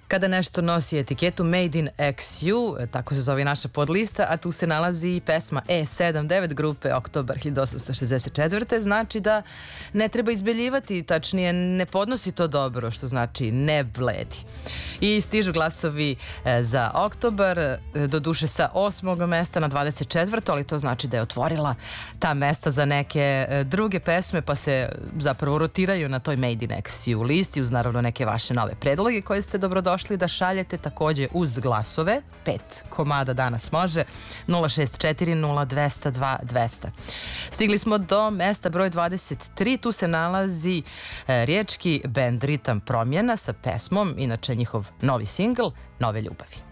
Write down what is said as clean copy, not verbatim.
Kada nešto nosi etiketu Made in XU, tako se zove naša podlista, a tu se nalazi i pesma E79 grupe Oktobar 1864. Znači da ne treba izbeljivati, tačnije ne podnosi to dobro, što znači ne bledi. I stižu glasovi za Oktobar, doduše sa 8. mesta na 24. ali to znači da je otvorila ta mesta za neke druge pesme, pa se zapravo rotiraju na toj Made in XU listi, uz naravno neke vaše nove predloge koje ste dobrodošli da šaljete takođe uz glasove. 5 komada danas može. 064 0202 200. Stigli smo do mesta broj 23. Tu se nalazi riječki bend Ritam promjena sa pesmom, inače njihov novi singl, Nove ljubavi.